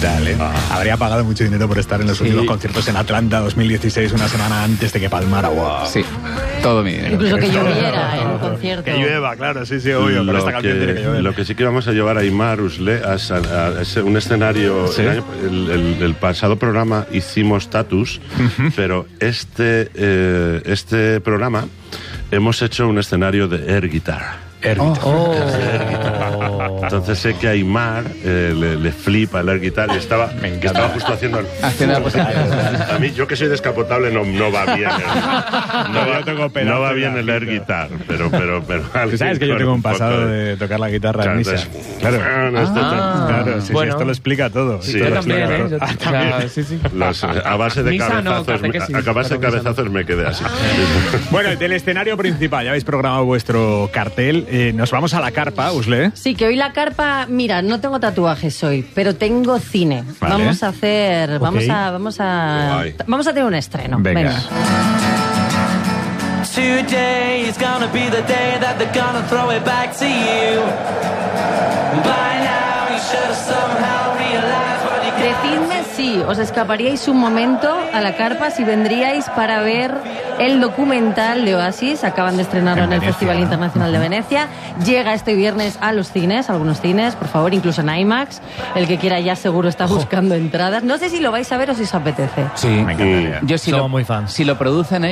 brutal, ¿eh? Habría pagado mucho dinero por estar en los últimos conciertos en Atlanta 2016, una semana antes de que palmara. ¡Wow! Sí, todo mi dinero. Incluso que lloviera en un concierto. Que llueva, claro, sí, obvio. Con esta canción tiene que llover. Lo que sí que vamos a llevar a Aimar Usle a un escenario. ¿Sí? El pasado programa hicimos Tatus, pero este programa hemos hecho un escenario de air guitar. Entonces sé que a Aimar le flipa el air guitar y estaba justo haciendo la posición. A mí, yo que soy descapotable, no va bien no va bien el air guitar, pero tú sabes que yo tengo un pasado de tocar la guitarra en misa. Claro, sí, bueno. Esto lo explica todo. Sí, yo también, a base de cabezazos me quedé así. Bueno, del escenario principal, ya habéis programado vuestro cartel. Nos vamos a la carpa, Usle. Sí, que hoy la carpa, mira, no tengo tatuajes hoy, pero tengo cine. Vale. Vamos a hacer, vamos a tener un estreno. Venga. Today is gonna be the day that they're gonna throw it back to you. By now you should have somehow realized what you Decidme si os escaparíais un momento a la carpa si vendríais para ver el documental de Oasis. Acaban de estrenarlo en el Festival Internacional de Venecia. Llega este viernes a los cines, algunos cines, por favor, incluso en IMAX. El que quiera ya seguro está buscando entradas. No sé si lo vais a ver o si os apetece. Sí, Me encantaría. Yo Somos muy fans. Si lo producen